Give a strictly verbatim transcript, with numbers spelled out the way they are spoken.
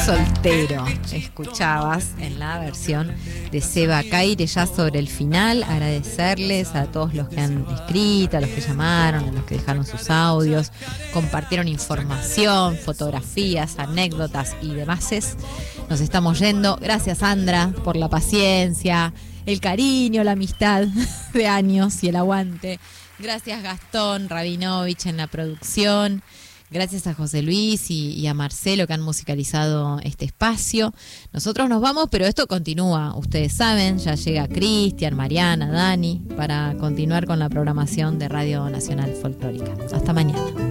soltero. Escuchabas en la versión de Seba Caire ya sobre el final. Agradecerles a todos los que han escrito, a los que llamaron, a los que dejaron sus audios, compartieron información, fotografías, anécdotas y demás. Nos estamos yendo. Gracias, Sandra, por la paciencia, el cariño, la amistad de años y el aguante. Gracias, Gastón Rabinovich en la producción. Gracias a José Luis y, y a Marcelo que han musicalizado este espacio. Nosotros nos vamos, pero esto continúa. Ustedes saben, ya llega Cristian, Mariana, Dani, para continuar con la programación de Radio Nacional Folclórica. Hasta mañana.